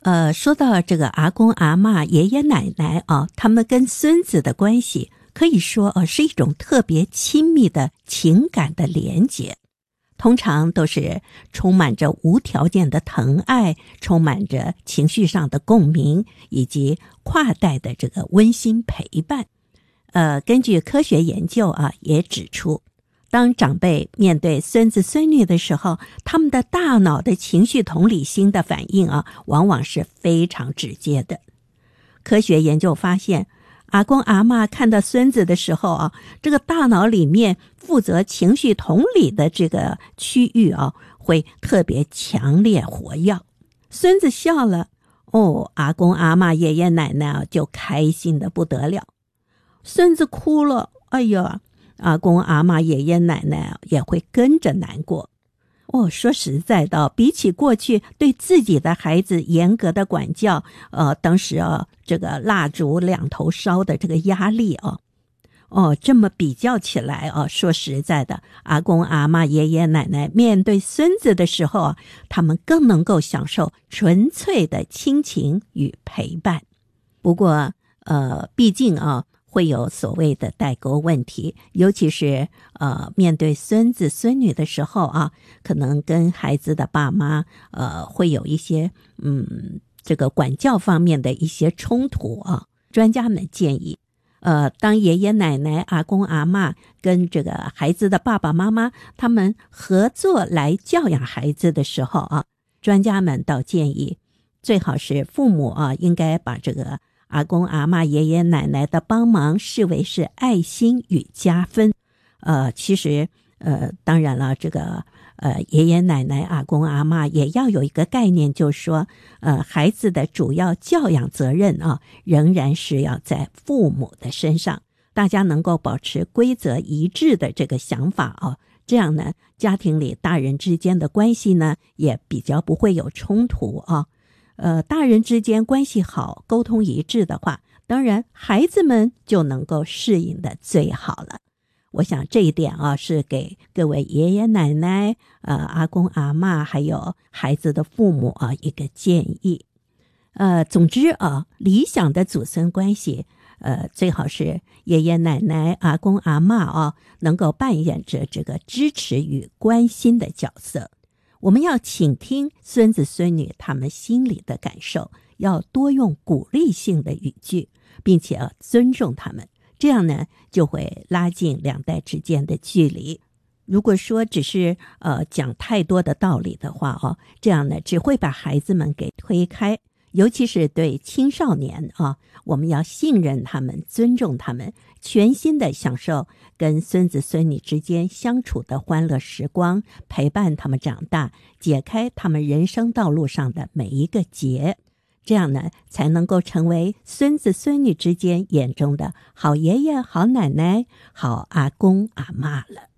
说到这个阿公阿嬷、爷爷奶奶啊，他们跟孙子的关系，可以说是一种特别亲密的情感的连结。通常都是充满着无条件的疼爱，充满着情绪上的共鸣，以及跨代的这个温馨陪伴。根据科学研究啊，也指出，当长辈面对孙子孙女的时候，他们的大脑的情绪同理心的反应啊，往往是非常直接的。科学研究发现，阿公阿嬷看到孙子的时候啊，这个大脑里面负责情绪同理的这个区域啊，会特别强烈活跃。孙子笑了，阿公阿嬷、爷爷奶奶啊就开心的不得了。孙子哭了，哎呀，阿公阿嬷、爷爷奶奶也会跟着难过。说实在的，比起过去对自己的孩子严格的管教，当时这个蜡烛两头烧的这个压力这么比较起来说实在的，阿公阿嬷、爷爷奶奶面对孙子的时候他们更能够享受纯粹的亲情与陪伴。不过毕竟会有所谓的代沟问题，尤其是面对孙子孙女的时候可能跟孩子的爸妈会有一些这个管教方面的一些冲突专家们建议当爷爷奶奶、阿公阿嬷跟这个孩子的爸爸妈妈他们合作来教养孩子的时候专家们倒建议最好是父母应该把这个阿公阿嬷、爷爷奶奶的帮忙视为是爱心与加分。其实当然了，这个爷爷奶奶、阿公阿嬷也要有一个概念，就是说孩子的主要教养责任仍然是要在父母的身上。大家能够保持规则一致的这个想法这样呢，家庭里大人之间的关系呢也比较不会有冲突大人之间关系好，沟通一致的话，当然孩子们就能够适应的最好了。我想这一点是给各位爷爷奶奶、阿公阿嬷还有孩子的父母一个建议。总之理想的祖孙关系最好是爷爷奶奶、阿公阿嬷能够扮演着这个支持与关心的角色。我们要倾听孙子孙女他们心里的感受，要多用鼓励性的语句，并且尊重他们，这样呢就会拉近两代之间的距离。如果说只是讲太多的道理的话这样呢只会把孩子们给推开。尤其是对青少年我们要信任他们，尊重他们，全心的享受跟孙子孙女之间相处的欢乐时光，陪伴他们长大，解开他们人生道路上的每一个结。这样呢才能够成为孙子孙女之间眼中的好爷爷、好奶奶、好阿公阿嬷了。